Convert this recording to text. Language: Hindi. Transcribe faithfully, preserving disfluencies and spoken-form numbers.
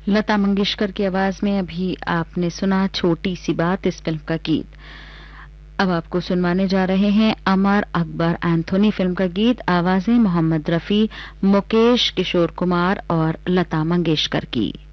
लता मंगेशकर की आवाज में अभी आपने सुना छोटी सी बात इस फिल्म का गीत। अब आपको सुनवाने जा रहे हैं अमर अकबर एंथोनी फिल्म का गीत। आवाजें मोहम्मद रफी, मुकेश, किशोर कुमार और लता मंगेशकर की।